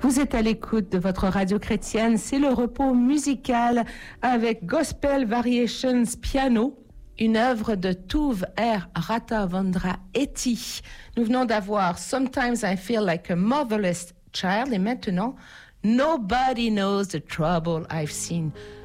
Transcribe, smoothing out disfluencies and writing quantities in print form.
Vous êtes à l'écoute de votre radio chrétienne, c'est le repos musical avec Gospel Variations Piano, une œuvre de Tuve R. Rathavendra Eti. Nous venons d'avoir Sometimes I Feel Like a Motherless Child et maintenant Nobody Knows the Trouble I've Seen.